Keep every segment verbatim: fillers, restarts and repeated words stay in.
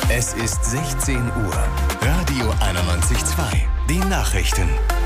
Es ist sechzehn Uhr. Radio einundneunzig Komma zwei. Die Nachrichten.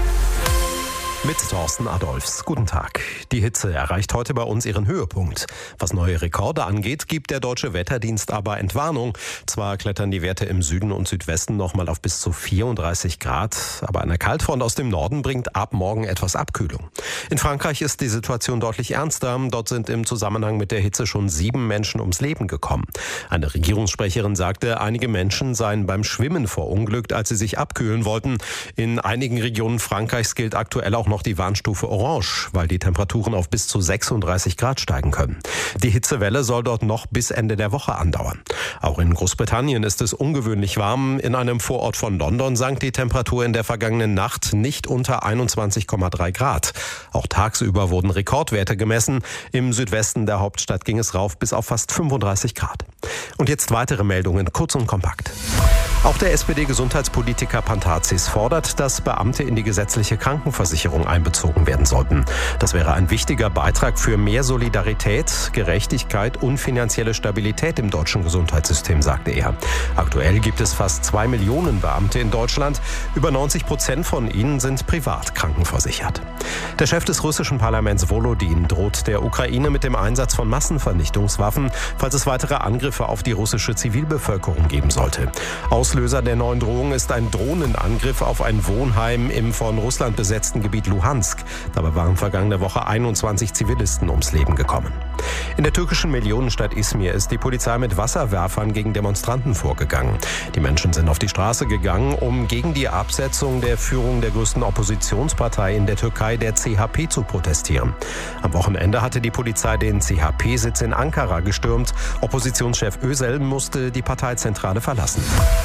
Mit Thorsten Adolfs. Guten Tag. Die Hitze erreicht heute bei uns ihren Höhepunkt. Was neue Rekorde angeht, gibt der Deutsche Wetterdienst aber Entwarnung. Zwar klettern die Werte im Süden und Südwesten noch mal auf bis zu vierunddreißig Grad, aber eine Kaltfront aus dem Norden bringt ab morgen etwas Abkühlung. In Frankreich ist die Situation deutlich ernster. Dort sind im Zusammenhang mit der Hitze schon sieben Menschen ums Leben gekommen. Eine Regierungssprecherin sagte, einige Menschen seien beim Schwimmen verunglückt, als sie sich abkühlen wollten. In einigen Regionen Frankreichs gilt aktuell auch noch noch die Warnstufe Orange, weil die Temperaturen auf bis zu sechsunddreißig Grad steigen können. Die Hitzewelle soll dort noch bis Ende der Woche andauern. Auch in Großbritannien ist es ungewöhnlich warm. In einem Vorort von London sank die Temperatur in der vergangenen Nacht nicht unter einundzwanzig Komma drei Grad. Auch tagsüber wurden Rekordwerte gemessen. Im Südwesten der Hauptstadt ging es rauf bis auf fast fünfunddreißig Grad. Und jetzt weitere Meldungen, kurz und kompakt. Auch der S P D-Gesundheitspolitiker Pantazis fordert, dass Beamte in die gesetzliche Krankenversicherung einbezogen werden sollten. Das wäre ein wichtiger Beitrag für mehr Solidarität, Gerechtigkeit und finanzielle Stabilität im deutschen Gesundheitssystem, sagte er. Aktuell gibt es fast zwei Millionen Beamte in Deutschland. Über neunzig Prozent von ihnen sind privat krankenversichert. Der Chef des russischen Parlaments Volodin droht der Ukraine mit dem Einsatz von Massenvernichtungswaffen, falls es weitere Angriffe auf die russische Zivilbevölkerung geben sollte. Auslöser der neuen Drohung ist ein Drohnenangriff auf ein Wohnheim im von Russland besetzten Gebiet Luhansk. Dabei waren vergangene Woche einundzwanzig Zivilisten ums Leben gekommen. In der türkischen Millionenstadt Izmir ist die Polizei mit Wasserwerfern gegen Demonstranten vorgegangen. Die Menschen sind auf die Straße gegangen, um gegen die Absetzung der Führung der größten Oppositionspartei in der Türkei, der C H P, zu protestieren. Am Wochenende hatte die Polizei den C H P-Sitz in Ankara gestürmt. Oppositionschef Özel musste die Parteizentrale verlassen.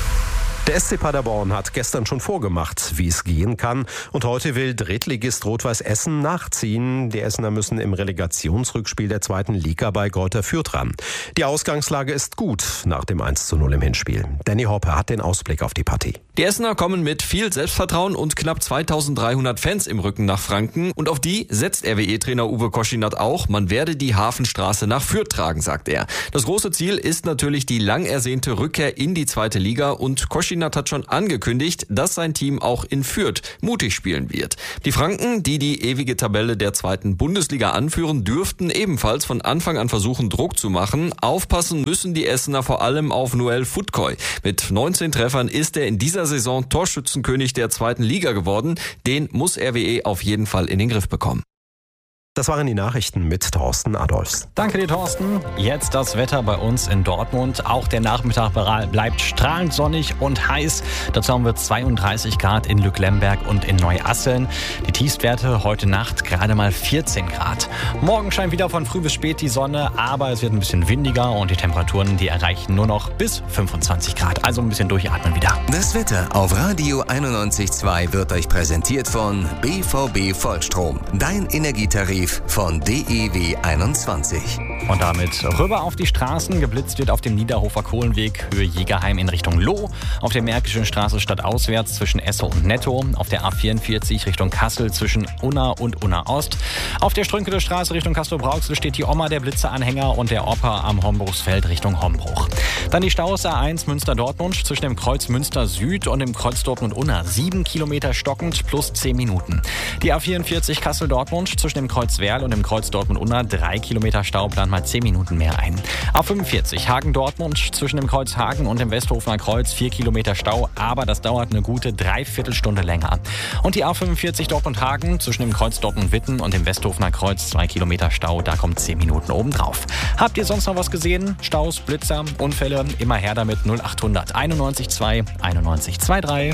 Der S C Paderborn hat gestern schon vorgemacht, wie es gehen kann. Und heute will Drittligist Rot-Weiß Essen nachziehen. Die Essener müssen im Relegationsrückspiel der zweiten Liga bei Greuther Fürth ran. Die Ausgangslage ist gut nach dem eins zu null im Hinspiel. Danny Hoppe hat den Ausblick auf die Partie. Die Essener kommen mit viel Selbstvertrauen und knapp zweitausenddreihundert Fans im Rücken nach Franken. Und auf die setzt R W E-Trainer Uwe Koschinat auch. Man werde die Hafenstraße nach Fürth tragen, sagt er. Das große Ziel ist natürlich die lang ersehnte Rückkehr in die zweite Liga. Und Koschinat hat schon angekündigt, dass sein Team auch in Fürth mutig spielen wird. Die Franken, die die ewige Tabelle der zweiten Bundesliga anführen, dürften ebenfalls von Anfang an versuchen, Druck zu machen. Aufpassen müssen die Essener vor allem auf Noel Futkoy. Mit neunzehn Treffern ist er in dieser Saison Torschützenkönig der zweiten Liga geworden. Den muss R W E auf jeden Fall in den Griff bekommen. Das waren die Nachrichten mit Thorsten Adolfs. Danke dir, Thorsten. Jetzt das Wetter bei uns in Dortmund. Auch der Nachmittag bleibt strahlend sonnig und heiß. Dazu haben wir zweiunddreißig Grad in Lücklemberg und in Neuasseln. Die Tiefstwerte heute Nacht gerade mal vierzehn Grad. Morgen scheint wieder von früh bis spät die Sonne, aber es wird ein bisschen windiger und die Temperaturen, die erreichen nur noch bis fünfundzwanzig Grad. Also ein bisschen durchatmen wieder. Das Wetter auf Radio einundneunzig Komma zwei wird euch präsentiert von B V B Vollstrom. Dein Energietarif von D E W einundzwanzig. Und damit rüber auf die Straßen. Geblitzt wird auf dem Niederhofer Kohlenweg Höhe Jägerheim in Richtung Loh. Auf der Märkischen Straße stadtauswärts zwischen Esse und Netto. Auf der A vierundvierzig Richtung Kassel zwischen Unna und Unna Ost. Auf der Strünkeler Straße Richtung Castrop-Rauxel steht die Oma, der Blitzeanhänger und der Opa am Hombruchsfeld Richtung Hombruch. Dann die Staus A eins Münster-Dortmund zwischen dem Kreuz Münster Süd und dem Kreuz Dortmund-Unna. Sieben Kilometer stockend plus zehn Minuten. Die A vierundvierzig Kassel-Dortmund zwischen dem Kreuz Werl und dem Kreuz Dortmund-Unna. Drei Kilometer Stau, plant mal zehn Minuten mehr ein. A fünfundvierzig Hagen-Dortmund zwischen dem Kreuz Hagen und dem Westhofener Kreuz. Vier Kilometer Stau, aber das dauert eine gute Dreiviertelstunde länger. Und die A fünfundvierzig Dortmund-Hagen zwischen dem Kreuz Dortmund-Witten und dem Westhofener Kreuz. Zwei Kilometer Stau, da kommt zehn Minuten obendrauf. Habt ihr sonst noch was gesehen? Staus, Blitzer, Unfälle? Immer her damit. null achthundert einundneunzig Komma zwei einundneunzig Komma drei.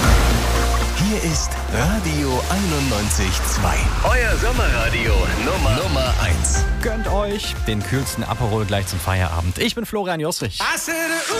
Hier ist Radio einundneunzig Komma zwei. Euer Sommerradio Nummer, Nummer eins. Gönnt euch den kühlsten Aperol gleich zum Feierabend. Ich bin Florian Jostrich.